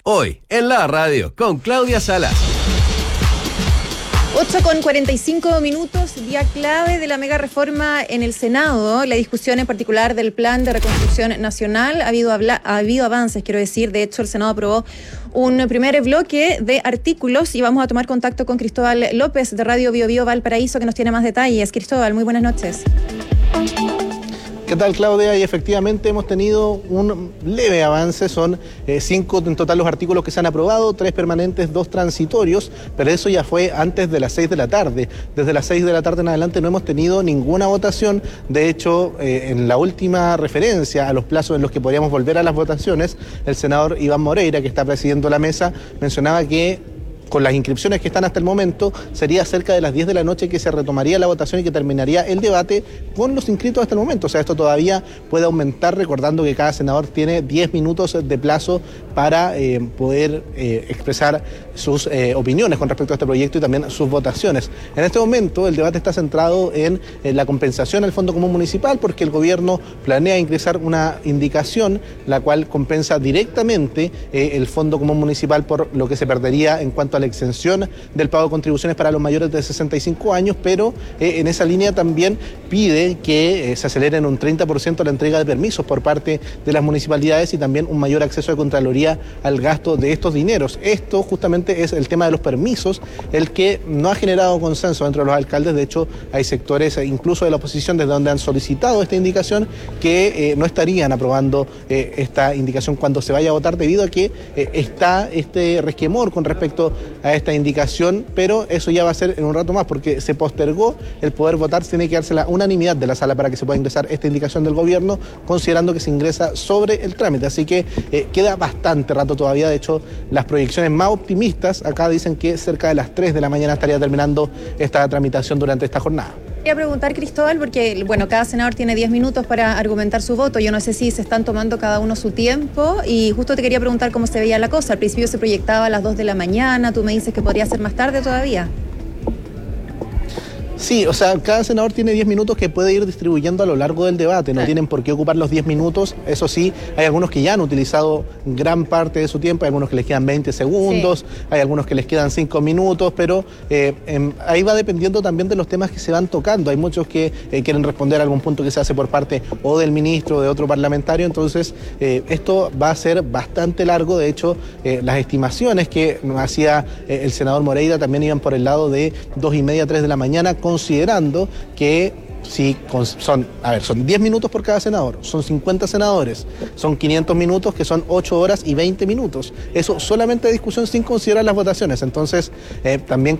Hoy, en la radio, con Claudia Salas. 8:45, día clave de la mega reforma en el Senado. La discusión en particular del Plan de Reconstrucción Nacional. Ha habido avances, quiero decir. De hecho, el Senado aprobó un primer bloque de artículos y vamos a tomar contacto con Cristóbal López de Radio Bio Bio Valparaíso, que nos tiene más detalles. Cristóbal, muy buenas noches. ¿Qué tal, Claudia? Y efectivamente hemos tenido un leve avance, son 5 en total los artículos que se han aprobado, 3 permanentes, 2 transitorios, pero eso ya fue antes de las 6 de la tarde. Desde las 6 de la tarde en adelante no hemos tenido ninguna votación. De hecho, en la última referencia a los plazos en los que podríamos volver a las votaciones, el senador Iván Moreira, que está presidiendo la mesa, mencionaba que con las inscripciones que están hasta el momento, sería cerca de las 10 de la noche que se retomaría la votación y que terminaría el debate con los inscritos hasta el momento. O sea, esto todavía puede aumentar, recordando que cada senador tiene 10 minutos de plazo para poder expresar sus opiniones con respecto a este proyecto y también sus votaciones. En este momento, el debate está centrado en la compensación al Fondo Común Municipal, porque el gobierno planea ingresar una indicación, la cual compensa directamente el Fondo Común Municipal por lo que se perdería en cuanto a la exención del pago de contribuciones para los mayores de 65 años, pero en esa línea también pide que se acelere en un 30% la entrega de permisos por parte de las municipalidades y también un mayor acceso de Contraloría al gasto de estos dineros. Esto justamente es el tema de los permisos, el que no ha generado consenso entre los alcaldes. De hecho, hay sectores incluso de la oposición desde donde han solicitado esta indicación que no estarían aprobando esta indicación cuando se vaya a votar, debido a que está este resquemor con respecto a esta indicación, pero eso ya va a ser en un rato más, porque se postergó el poder votar. Tiene que darse la unanimidad de la sala para que se pueda ingresar esta indicación del gobierno, considerando que se ingresa sobre el trámite, así que queda bastante rato todavía. De hecho, las proyecciones más optimistas acá dicen que cerca de las 3 de la mañana estaría terminando esta tramitación durante esta jornada. Quería preguntar, Cristóbal, porque cada senador tiene 10 minutos para argumentar su voto. Yo no sé si se están tomando cada uno su tiempo, y justo te quería preguntar cómo se veía la cosa. Al principio se proyectaba a las 2 de la mañana, tú me dices que podría ser más tarde todavía. Sí, o sea, cada senador tiene 10 minutos que puede ir distribuyendo a lo largo del debate, no tienen por qué ocupar los 10 minutos, eso sí, hay algunos que ya han utilizado gran parte de su tiempo, hay algunos que les quedan 20 segundos, hay algunos que les quedan 5 minutos, pero ahí va dependiendo también de los temas que se van tocando. Hay muchos que quieren responder a algún punto que se hace por parte o del ministro o de otro parlamentario, entonces esto va a ser bastante largo. De hecho, las estimaciones que hacía el senador Moreira también iban por el lado de 2:30, 3 de la mañana, considerando que si son 10 minutos por cada senador, son 50 senadores, son 500 minutos, que son 8 horas y 20 minutos. Eso solamente de discusión sin considerar las votaciones. Entonces, también